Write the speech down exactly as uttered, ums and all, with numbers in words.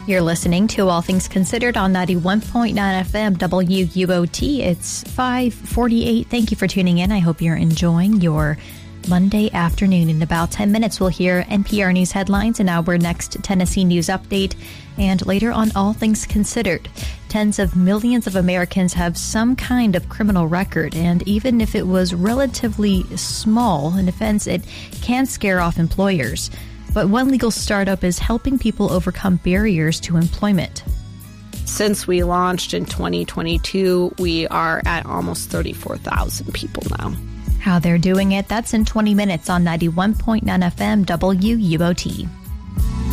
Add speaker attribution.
Speaker 1: You're listening to All Things Considered on ninety-one point nine F M W U O T. It's five forty-eight. Thank you for tuning in. I hope you're enjoying your Monday afternoon. In about ten minutes, we'll hear N P R News headlines and our next Tennessee News Update. And later on All Things Considered, tens of millions of Americans have some kind of criminal record. And even if it was relatively small, an offense, it can scare off employers. But one legal startup is helping people overcome barriers to employment.
Speaker 2: Since we launched in twenty twenty-two, we are at almost thirty-four thousand people now.
Speaker 1: How they're doing it, that's in twenty minutes on ninety-one point nine F M W U O T.